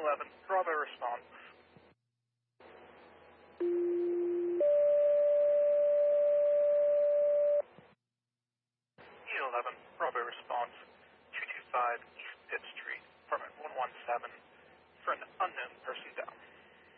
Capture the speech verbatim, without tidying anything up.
eleven, Bravo response. E eleven, Bravo response. two two five East Pitt Street, apartment one one seven.